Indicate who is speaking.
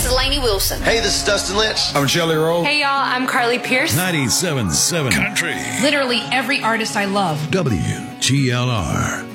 Speaker 1: this is Lainey Wilson.
Speaker 2: Hey, this is Dustin Lynch.
Speaker 3: I'm Shelly Rowe.
Speaker 1: Hey, y'all, I'm Carly Pierce.
Speaker 4: 97.7 Country.
Speaker 5: Literally every artist I love.
Speaker 4: WGLR.